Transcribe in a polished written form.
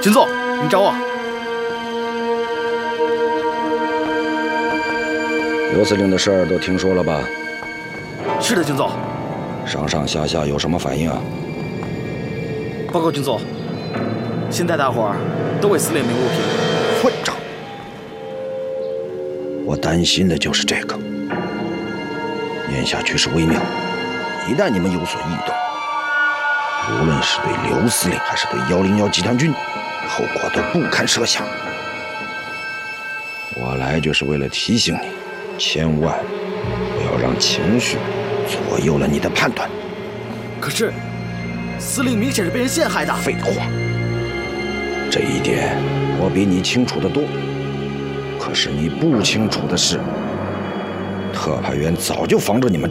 军总，你找我？ 刘司令的事儿都听说了吧？ 是的，军总。 上上下下有什么反应啊？ 报告军总，现在大伙儿都为司令鸣不平。 混账！我担心的就是这个。眼下局势微妙，一旦你们有所异动，无论是对刘司令还是对101集团军，后果都不堪设想。我来就是为了提醒你，千万不要让情绪左右了你的判断。 可是，司令明显是被人陷害的。 废话，这一点我比你清楚得多。可是你不清楚的是，特派员早就防着你们